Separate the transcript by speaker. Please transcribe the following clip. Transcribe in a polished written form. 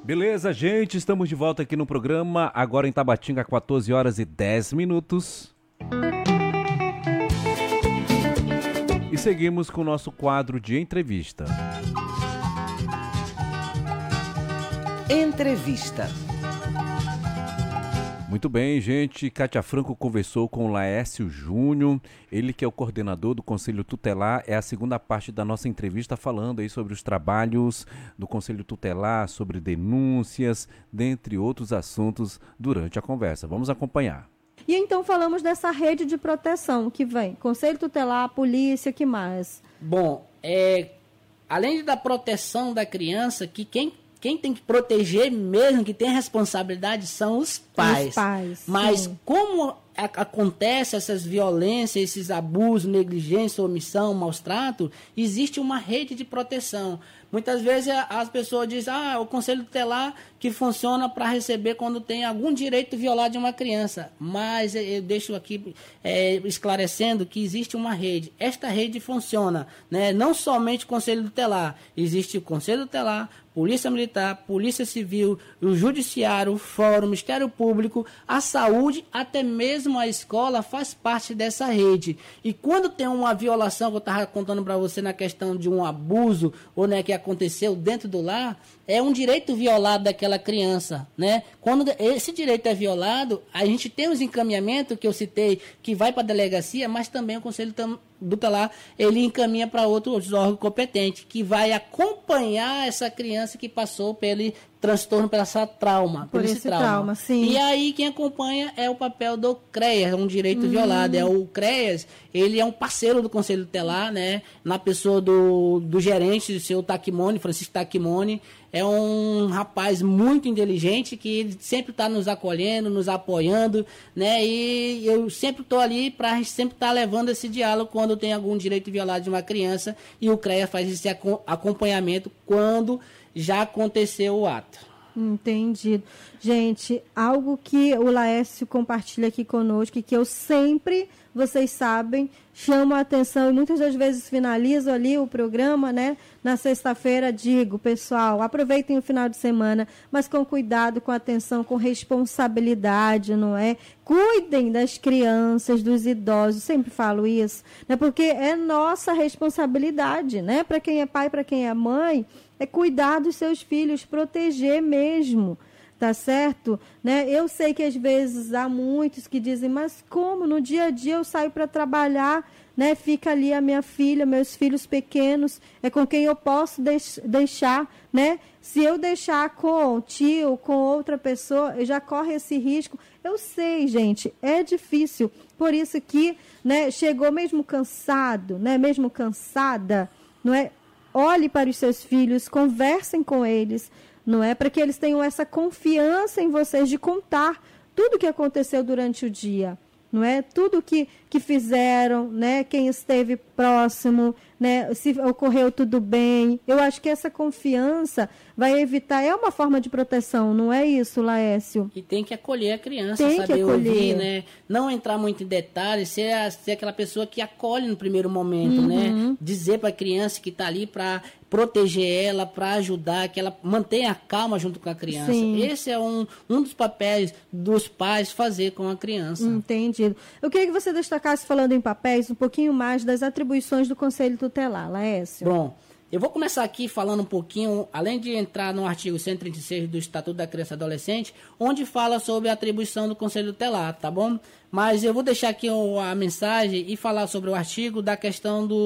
Speaker 1: Beleza, gente, estamos de volta aqui no programa, agora em Tabatinga, 14 horas e 10 minutos. E seguimos com o nosso quadro de entrevista.
Speaker 2: Entrevista.
Speaker 1: Muito bem, gente. Kátia Franco conversou com o Laércio Júnior, ele que é o coordenador do Conselho Tutelar. É a segunda parte da nossa entrevista falando aí sobre os trabalhos do Conselho Tutelar, sobre denúncias, dentre outros assuntos durante a conversa. Vamos acompanhar.
Speaker 3: E então falamos dessa rede de proteção que vem, Conselho Tutelar, polícia, que mais?
Speaker 4: Bom, além da proteção da criança, que quem tem que proteger mesmo, que tem a responsabilidade, são os pais.
Speaker 3: Os pais,
Speaker 4: mas
Speaker 3: sim.
Speaker 4: Como acontece essas violências, esses abusos, negligência, omissão, maus trato, existe uma rede de proteção. Muitas vezes as pessoas dizem, o Conselho Tutelar que funciona para receber quando tem algum direito violado de uma criança. Mas eu deixo aqui esclarecendo que existe uma rede. Esta rede funciona, né? Não somente o Conselho Tutelar, existe o Conselho Tutelar, Polícia Militar, Polícia Civil, o Judiciário, o Fórum, o Ministério Público, a Saúde, até mesmo a escola faz parte dessa rede. E quando tem uma violação, que eu estava contando para você na questão de um abuso, ou né, que aconteceu dentro do lar, é um direito violado daquela criança, né? Quando esse direito é violado, a gente tem os encaminhamentos que eu citei, que vai para a delegacia, mas também o Conselho Tutelar, ele encaminha para outros órgãos competentes, que vai acompanhar essa criança que passou pelo transtorno, por esse trauma.
Speaker 3: Sim.
Speaker 4: E aí quem acompanha é o papel do CREAS, um direito violado. O CREAS, ele é um parceiro do Conselho Tutelar, né? Na pessoa do gerente, o seu Tacimone, Francisco Tacimone. É um rapaz muito inteligente que sempre está nos acolhendo, nos apoiando, né? E eu sempre estou ali para sempre estar levando esse diálogo quando tem algum direito violado de uma criança, e o CREA faz esse acompanhamento quando já aconteceu o ato.
Speaker 3: Entendido. Gente, algo que o Laércio compartilha aqui conosco, que eu sempre, vocês sabem, chamo a atenção e muitas das vezes finalizo ali o programa, né? Na sexta-feira digo, pessoal, aproveitem o final de semana, mas com cuidado, com atenção, com responsabilidade, não é? Cuidem das crianças, dos idosos, sempre falo isso, né? Porque é nossa responsabilidade, né? Para quem é pai, para quem é mãe, é cuidar dos seus filhos, proteger mesmo, tá certo? Né? Eu sei que às vezes há muitos que dizem, mas como no dia a dia eu saio para trabalhar, né? Fica ali a minha filha, meus filhos pequenos, é com quem eu posso deixar, né? Se eu deixar com o tio, com outra pessoa, eu já corre esse risco. Eu sei, gente, é difícil, por isso que, né, chegou mesmo cansado, né? Mesmo cansada, não é? Olhe para os seus filhos, conversem com eles, não é? Para que eles tenham essa confiança em vocês de contar tudo o que aconteceu durante o dia, não é? Tudo que fizeram, né? Quem esteve próximo, né? Se ocorreu tudo bem. Eu acho que essa confiança vai evitar, é uma forma de proteção, não é isso, Laércio?
Speaker 4: E tem que acolher a criança, saber ouvir, né? Não entrar muito em detalhes, ser aquela pessoa que acolhe no primeiro momento, né? Dizer para a criança que está ali para proteger ela, para ajudar, que ela mantenha a calma junto com a criança.
Speaker 3: Sim.
Speaker 4: Esse é um dos papéis dos pais fazer com a criança.
Speaker 3: Entendido. Eu queria que você destacasse, falando em papéis, um pouquinho mais das atribuições do Conselho Tutelar, Laércio.
Speaker 4: Bom, eu vou começar aqui falando um pouquinho, além de entrar no artigo 136 do Estatuto da Criança e Adolescente, onde fala sobre a atribuição do Conselho Tutelar, tá bom? Mas eu vou deixar aqui a mensagem e falar sobre o artigo da questão do